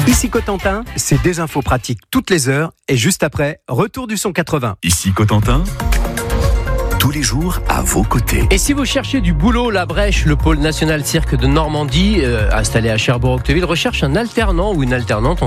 Ici Cotentin, c'est des infos pratiques toutes les heures et juste après, retour du son 80. Ici Cotentin, tous les jours à vos côtés. Et si vous cherchez du boulot, la Brèche, le pôle national cirque de Normandie, installé à Cherbourg-Octeville, recherche un alternant ou une alternante en